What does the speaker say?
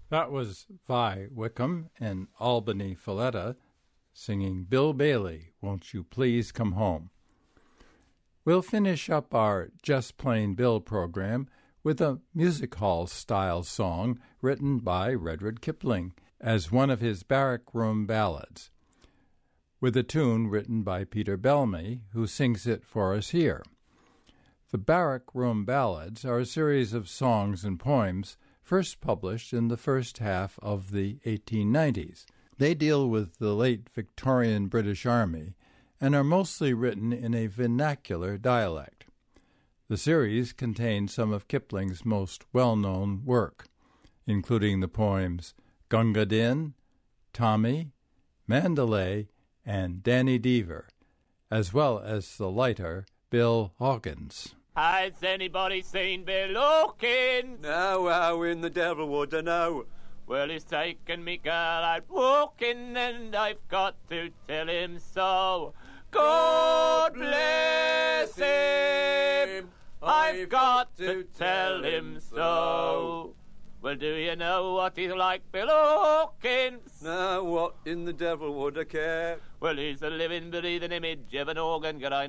That was Vi Wickham and Albany Falletta singing Bill Bailey, Won't You Please Come Home. We'll finish up our Just Plain Bill program with a music hall-style song written by Rudyard Kipling as one of his barrack room ballads, with a tune written by Peter Bellamy, who sings it for us here. The Barrack Room Ballads are a series of songs and poems first published in the first half of the 1890s. They deal with the late Victorian British Army and are mostly written in a vernacular dialect. The series contains some of Kipling's most well-known work, including the poems Gunga Din, Tommy, Mandalay, and Danny Deever, as well as the lighter Bill Hawkins. Has anybody seen Bill Hawkins? No, how in the devil would I know? Well, he's taken me girl out walking, and I've got to tell him so. God bless him, I've got to tell him so. Well, do you know what he's like, Bill Hawkins? No, what in the devil would I care? Well, he's the living, breathing image of an organ grinder.